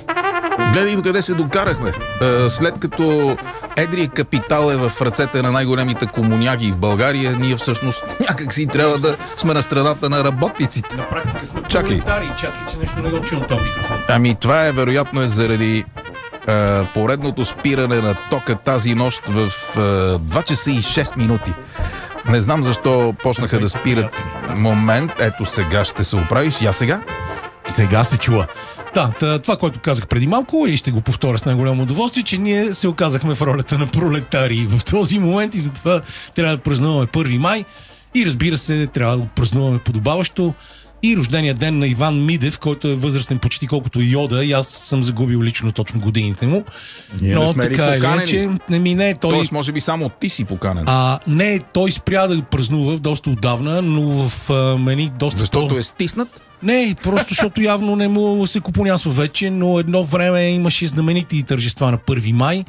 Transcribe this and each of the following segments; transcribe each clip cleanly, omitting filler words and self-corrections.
Гледай докъде се докарахме. След като едрия капитал е в ръцете на най-големите комуняги в България, ние всъщност някак си трябва да сме на страната на работниците. На практика сме Чакай, че нещо не го чувам този микрофон. ами това е вероятно е заради поредното спиране на тока тази нощ в 2 часа и 6 минути. Не знам защо почнаха да спират. Момент, ето сега ще се оправиш. Я сега? Сега се чува. Да, това, което казах преди малко и ще го повторя с най-голямо удоволствие, че ние се оказахме в ролята на пролетари в този момент и затова трябва да празнуваме 1 май и разбира се, трябва да празнуваме подобаващо и рождения ден на Иван Мидев, който е възрастен почти колкото Йода и аз съм загубил лично точно годините му. Ние но не сме така ли поканени? че не, той... Тоест, може би само ти си поканен. Не, той спря да празнува доста отдавна, но в мени доста... Защото е стиснат? Не, просто защото явно не му се купонясва вече, но едно време имаше знаменити тържества на 1 май,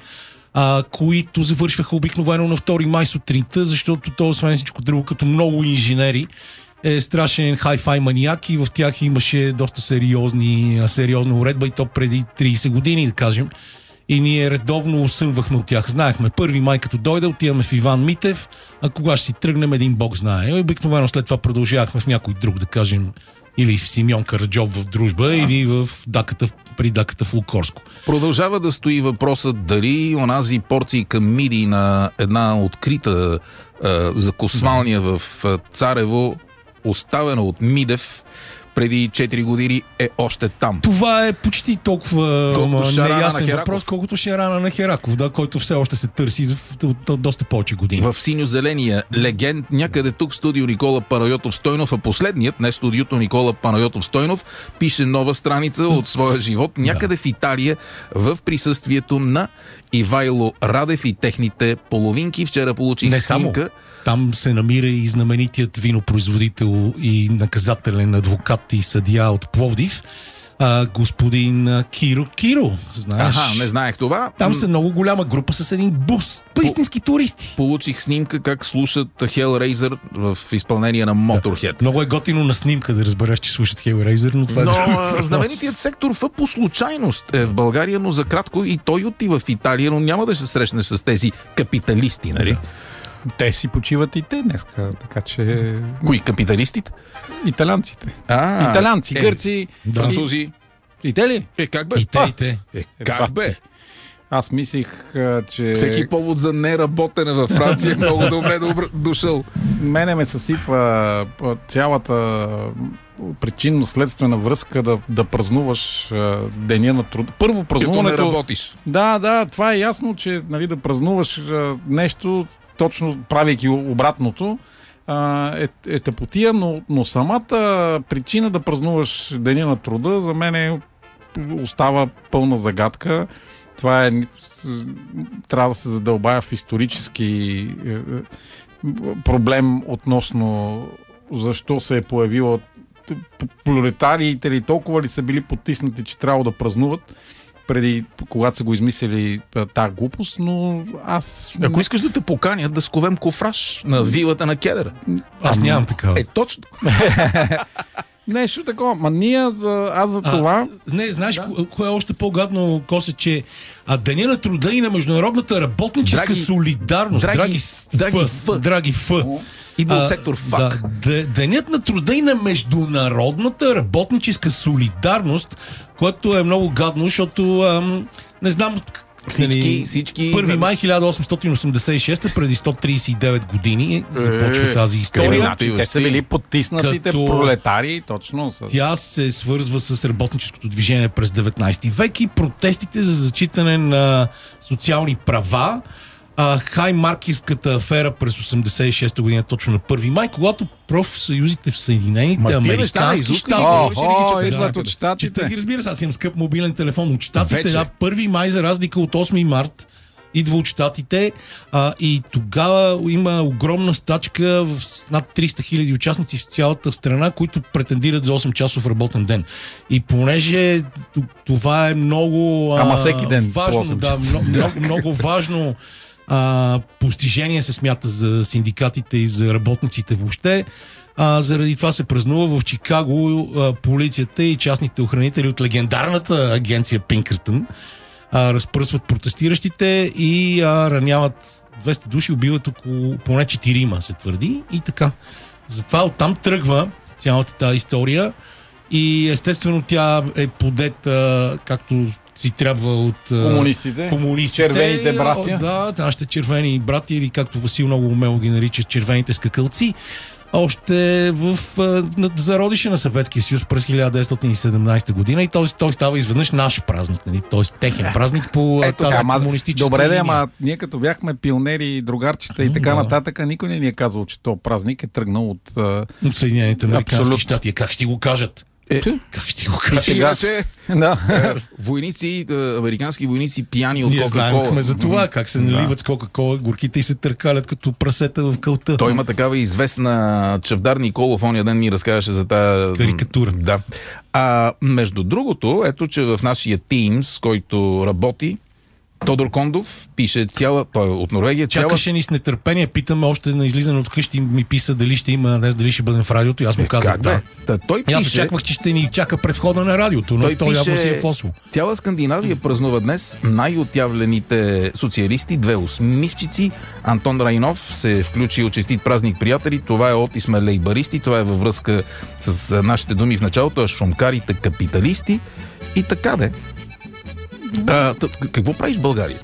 които завършваха обикновено на 2 май сутринта, защото то, освен всичко друго, като много инженери, е страшен хай-фай маниак и в тях имаше доста сериозна уредба и то преди 30 години, да кажем. И ние редовно осъмвахме от тях. Знаехме, 1 май като дойде, отиваме в Иван Митев, а кога ще си тръгнем, един бог знае. Обикновено след това продължавахме в някой друг, да кажем, или в Симеон Караджов в Дружба, или в при даката в Лукорско. Продължава да стои въпросът дали онази порции към миди на една открита закусвалния в Царево, оставена от Мидев преди 4 години, е още там. Това е почти толкова неясен на въпрос, колкото Шерана на Хераков, да, който все още се търси за доста повече години. В синьо-зеления легенд, някъде тук в студио Никола Панайотов Стойнов, а последният, не студиото Никола Панайотов Стойнов, пише нова страница от своя живот, някъде в Италия, в присъствието на Ивайло Радев и техните половинки. Вчера получих снимка. Там се намира и знаменитият винопроизводител и наказателен адвокат и съдия от Пловдив, господин Киро. Знаеш? Не знаех това. Там са много голяма група с един бус. Истински туристи. Получих снимка как слушат Hellraiser в изпълнение на Motorhead. Много е готино на снимка да разбереш, че слушат Hellraiser, но това е знаменитият сектор Ф по случайност е в България, но за кратко и той отива в Италия, но няма да се срещне с тези капиталисти, нали? Да. Те си почиват и те днеска, така че... Кои, капиталистите? Италянците. Италянци, гърци... Французи. И те ли? Как бе? И те. Как бе? Аз мислих, че... Всеки повод за неработене във Франция е много добре дошъл. Мене ме съсипва цялата причинно-следствена връзка да празнуваш деня на труда. Първо празнуването... Като не работиш. Да, това е ясно, че нали, да празнуваш нещо, точно правейки обратното, е тъпотия, но самата причина да празнуваш деня на труда за мен остава пълна загадка. Това е... Трябва да се задълбая в исторически проблем относно защо се е появила пролетариите ли толкова ли са били потиснати, че трябва да празнуват преди, когато са го измислили тази глупост, но аз... Ако искаш да те поканят да сковем кофраж на вилата на Кедъра. Аз нямам такава. Точно. Нещо такова. Аз за това... Не, знаеш, кое е още по-гадно, Косе, че деня на труда и на международната работническа солидарност, драги Ф. Идва от сектор ФАК. Денят на труда и на международната работническа солидарност, което е много гадно, защото не знам... Всички... 1 май 1886, преди 139 години започва тази история. Те са били потиснатите пролетари, точно. Тя се свързва с работническото движение през 19 век и протестите за зачитане на социални права. Хаймаркерската афера през 86-та година, точно на 1 май, когато профсъюзите в Съединените американски щати. Чета ги, разбира се, аз имам скъп мобилен телефон от щатите. 1 май, за разлика от 8 март, идва от щатите и тогава има огромна стачка в над 300 хиляди участници в цялата страна, които претендират за 8-часов работен ден. И понеже това е много всеки ден важно, много важно постижение се смята за синдикатите и за работниците въобще. Заради това се празнува в Чикаго. Полицията и частните охранители от легендарната агенция Пинкъртън разпръсват протестиращите и раняват 200 души, убиват около поне 4, се твърди. И така. Затова оттам тръгва цялата тази история и естествено тя е подета както си трябва от комунистите. Червените братя. Да, нашите червени братя, или както Васил много умело ги нарича, червените скакалци. Още в зародише на Съветския съюз през 1917 година и той става изведнъж наш празник, нали? Т.е. техен празник по тази комунистическа добре, линия. ама ние като бяхме пионери, другарчета и така нататък, никой не ни е казал, че този празник е тръгнал от Съединените американски щати. Как ще го кажат? Как ще го кажат? Сега, войници, американски войници пияни от Ние Кока-Кола. знаехме за това, как се наливат с Кока-Кола горките и се търкалят като прасета в кълта. Той има такава известна Чавдар Николов, ония ден ни разказваше за тази карикатура. Да. Между другото, ето, че в нашия Teams, който работи, Тодор Кондов пише той е от Норвегия. Чакаше ни с нетърпение, питаме още на излизане от къщи, ми писа дали ще има днес, дали ще бъдем в радиото и аз му казах да. Той пише... Аз очаквах, че ще ни чака пред входа на радиото, но той явно си е в Осло. Цяла Скандинавия празнува днес най-отявлените социалисти, две усмивчици. Антон Райнов се включи от честит празник, приятели. Това е от и сме лейбаристи. Това е във връзка с нашите думи в началото, а шумкарите капиталисти. И така де. Какво правиш в България?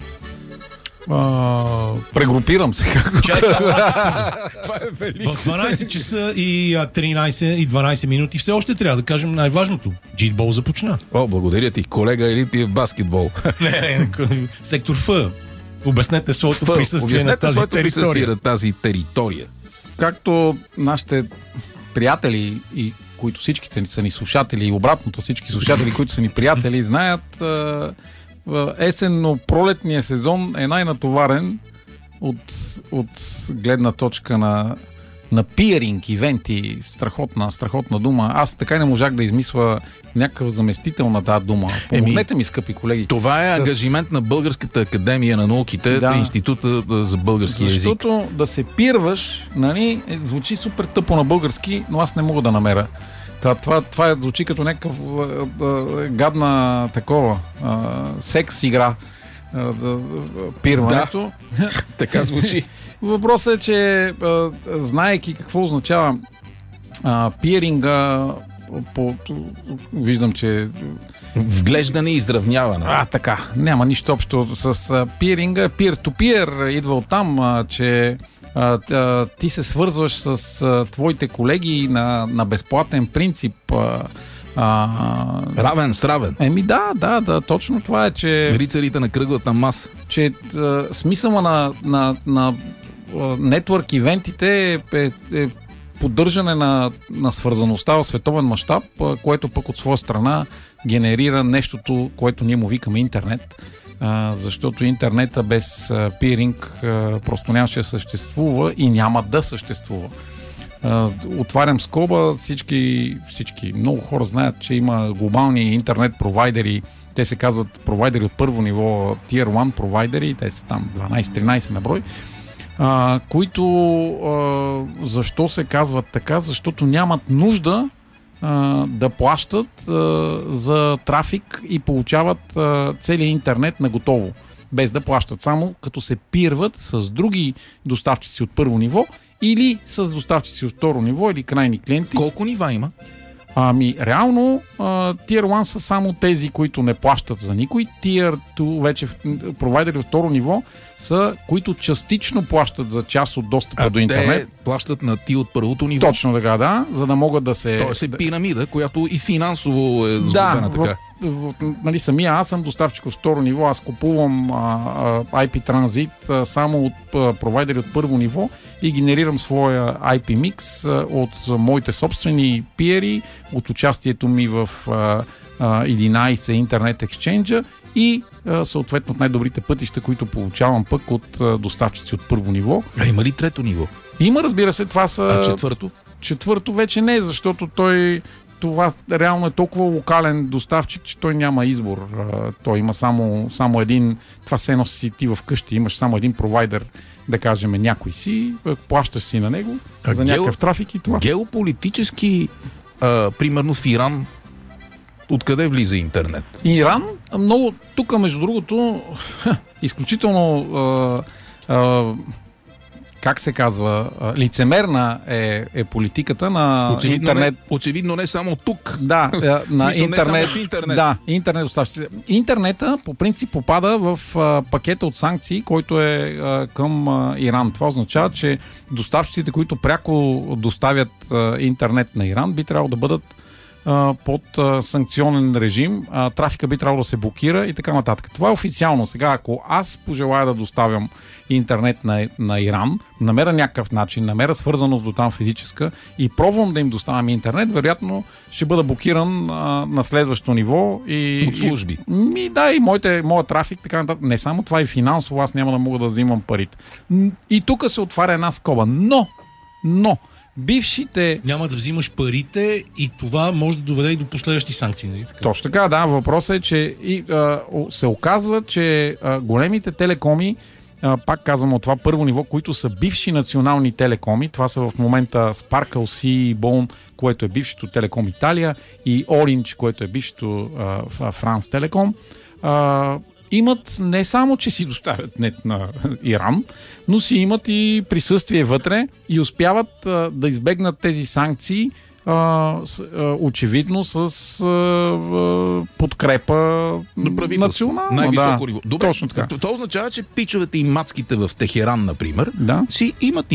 Прегрупирам се. Това е велико. В 12 часа и 13 и 12 минути все още трябва да кажем най-важното. Джитбол започна. Благодаря ти, колега Елитиев баскетбол. Не, сектор Ф. Обяснете своето присъствие на тази територия. Както нашите приятели, и които всичките са ни слушатели, и обратното всички слушатели, които са ни приятели, знаят, есенно-пролетния сезон е най-натоварен от гледна точка на пиеринг, ивенти, страхотна дума. Аз така не можах да измисля някакъв заместител на тази дума. Помогнете ми, скъпи колеги. Това е ангажимент на Българската академия на науките, Института за български език. Защото да се пирваш, нали, звучи супер тъпо на български, но аз не мога да намеря. Това звучи като някакъв гадна такова секс игра. Пирването. Да, така звучи. Въпросът е, че знаейки какво означава пиринга, виждам, че вглеждане и изравняване. Така. Няма нищо общо с пиринга. Peer-to-peer идва оттам, че ти се свързваш с твоите колеги на безплатен принцип. Равен с равен. Да, точно това е, че рицарите на кръглата маса. Че смисъла на нетворк ивентите е поддържане на свързаността в световен мащаб, което пък от своя страна генерира нещото, което ние му викаме интернет. Защото интернета без пиринг просто нямаше да съществува и няма да съществува. Отварям скоба, всички много хора знаят, че има глобални интернет провайдери, те се казват провайдери от първо ниво, Tier 1 провайдери, те са там 12-13 на брой, които защо се казват така? Защото нямат нужда да плащат за трафик и получават целият интернет на готово, без да плащат, само като се пирват с други доставчици от първо ниво или с доставчици от второ ниво или крайни клиенти. Колко нива има? Реално Tier 1 са само тези, които не плащат за никой. Tier 2, вече провайдери от второ ниво, са, които частично плащат за част от достъпа до интернет. Те плащат на ти от първото ниво. Точно така, да, за да могат да се... Тоест е пирамида, която и финансово е сглобена така. Нали, самия аз съм доставчик от второ ниво, аз купувам IP транзит само от провайдери от първо ниво и генерирам своя IP микс от моите собствени пиери, от участието ми в 11 интернет ексченджа и съответно от най-добрите пътища, които получавам пък от доставчици от първо ниво. Има ли трето ниво? Има, разбира се, това са... А четвърто? Четвърто вече не, защото той това реално е толкова локален доставчик, че той няма избор. Той има само един, това се едно си ти вкъщи, имаш само един провайдер, да кажем някой си, плащаш си на него за някакъв трафик и това. Геополитически, примерно в Иран, откъде влиза интернет? Иран, много, тук между другото, изключително как се казва, лицемерна е политиката на интернет. Очевидно не само тук. Да, на интернет. интернет. Да, интернет доставчиците. Интернета по принцип попада в пакета от санкции, който е към Иран. Това означава, че доставчиците, които пряко доставят интернет на Иран, би трябвало да бъдат под санкционен режим, трафика би трябвало да се блокира и така нататък. Това е официално. Сега, ако аз пожелая да доставям интернет на Иран, намеря някакъв начин, намеря свързаност до там физическа и пробвам да им доставям интернет, вероятно ще бъда блокиран на следващо ниво. От служби. И моят трафик, така нататък. Не само това, и финансово аз няма да мога да взимам парите. И тук се отваря една скоба. Но бившите... Няма да взимаш парите и това може да доведе и до последващи санкции. Нали така? Точно така, да. Въпросът е, че се оказва, че големите телекоми, пак казвам от това първо ниво, които са бивши национални телекоми, това са в момента Sparkle, C-Bone, което е бившето Телеком Италия, и Orange, което е бившето France Telecom, имат не само, че си доставят нет на Иран, но си имат и присъствие вътре и успяват да избегнат тези санкции, очевидно с подкрепа национална. Най-високо ниво. Добре, точно така. Това означава, че пичовете и мацките в Техеран, например, си имат